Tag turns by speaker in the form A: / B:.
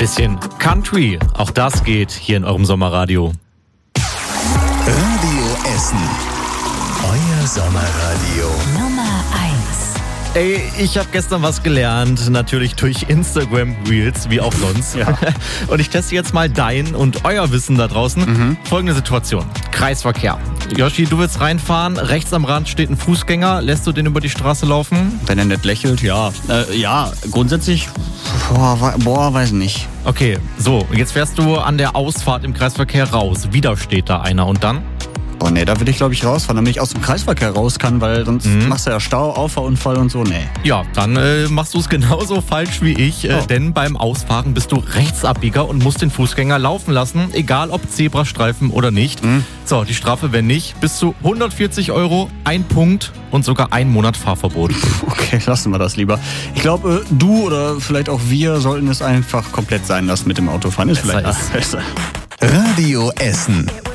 A: Bisschen Country, auch das geht hier in eurem Sommerradio.
B: Radio Essen. Euer Sommerradio.
C: Nummer 1.
A: Ey, ich habe gestern was gelernt, natürlich durch Instagram Reels, wie auch sonst.
D: Ja.
A: Und ich teste jetzt mal dein und euer Wissen da draußen. Folgende Situation, Kreisverkehr. Yoshi, du willst reinfahren, rechts am Rand steht ein Fußgänger, lässt du den über die Straße laufen?
D: Wenn er nicht lächelt, ja. Ja, grundsätzlich, weiß nicht.
A: Okay, so, jetzt fährst du an der Ausfahrt im Kreisverkehr raus. Wieder steht da einer und dann?
D: Nee, da will ich glaube ich rausfahren, damit ich aus dem Kreisverkehr raus kann, weil sonst machst du ja Stau, Auffahrunfall und so, nee.
A: Ja, dann machst du es genauso falsch wie ich, denn beim Ausfahren bist du Rechtsabbieger und musst den Fußgänger laufen lassen, egal ob Zebrastreifen oder nicht. So, die Strafe, wenn nicht, bis zu 140 €, 1 Punkt und sogar 1 Monat Fahrverbot.
D: Okay, lassen wir das lieber. Ich glaube, du oder vielleicht auch wir sollten es einfach komplett sein lassen mit dem Autofahren. Ist
A: Besser
D: vielleicht
A: ist.
D: besser.
B: Radio Essen.